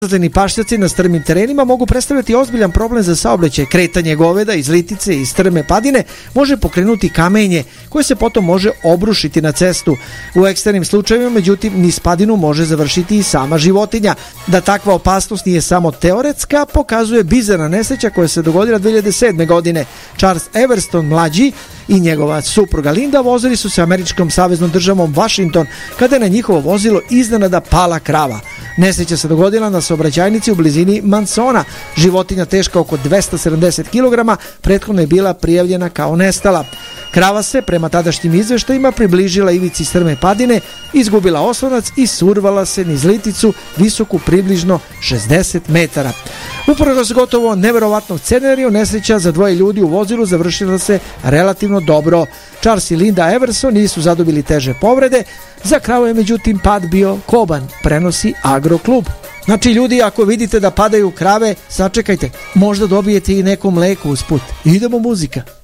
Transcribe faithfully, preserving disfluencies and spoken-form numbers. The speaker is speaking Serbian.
Zasleni pašnjaci na strmim terenima mogu predstavljati ozbiljan problem za saobraćaj. Kretanje goveda iz litice i strme padine može pokrenuti kamenje koje se potom može obrušiti na cestu. U ekstremnim slučajevima, međutim, niz padinu može završiti i sama životinja. Da takva opasnost nije samo teoretska, pokazuje bizarna nesreća koja se dogodila dve hiljade sedme. godine. Charles Everston mlađi i njegova supruga Linda vozili su se američkom saveznom državom Washington kada je na njihovo vozilo iznenada pala krava. Nesreća se dogodila na saobraćajnici u blizini Mansona. Životinja teška oko dvesta sedamdeset kilograma prethodno je bila prijavljena kao nestala. Krava se, prema tadašnjim izveštajima, približila ivici strme padine, izgubila oslonac i survala se niz liticu visoku približno šezdeset metara. Uprkos gotovo neverovatnog scenariju, nesreća za dvoje ljudi u vozilu završila se relativno dobro. Charles i Linda Everson nisu zadobili teže povrede, za kravu je međutim pad bio koban, prenosi Agroklub. Znači ljudi, ako vidite da padaju krave, sačekajte, možda dobijete i neko mleko usput. Idemo muzika.